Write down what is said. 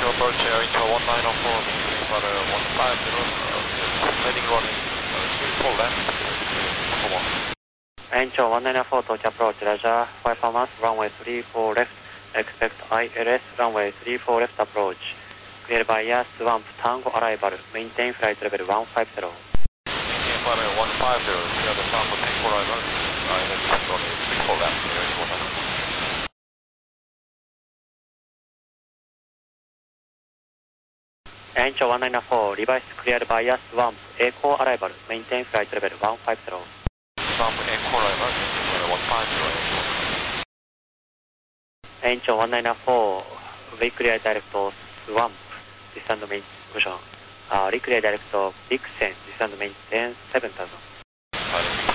approach Intel 1904, maintain for 150, heading running 34 left, Papa 1. Intel 1904 touch approach, Roger, 5 Hamas, runway 34 left, expect ILS, runway 34 left approach. Clear by air, swamp, Tango arrival, maintain flight level 150. Maintain flight level 150, clear the swamp for Tango arrival, ILS, runway 34 left, Intel 1904. Intel 1904, reverse cleared by air, swamp, echo arrival, maintain flight level 150. Swamp, echo arrival, maintain flight level 150, Intel 194, reclear direct swamp, descend main cushion. Reclear direct Dixon, descend maintain 7000.